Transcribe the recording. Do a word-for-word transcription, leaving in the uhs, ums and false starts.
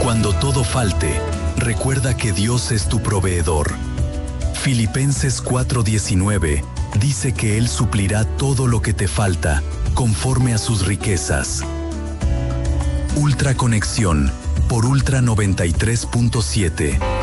Cuando todo falte, recuerda que Dios es tu proveedor. Filipenses cuatro diecinueve dice que Él suplirá todo lo que te falta, conforme a sus riquezas. Ultra Conexión por Ultra noventa y tres punto siete.